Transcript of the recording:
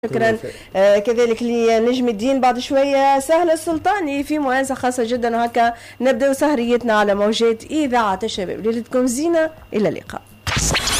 شكرا. كذلك لنجم الدين. بعد شوية سهلة السلطاني في موازة خاصة جدا، وهكا نبدأ سهريتنا على موجات إذاعة الشباب. ليلتكم زينة، إلى اللقاء.